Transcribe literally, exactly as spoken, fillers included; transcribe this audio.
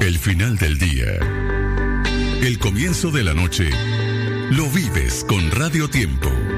El final del día, el comienzo de la noche, lo vives con Radio Tiempo.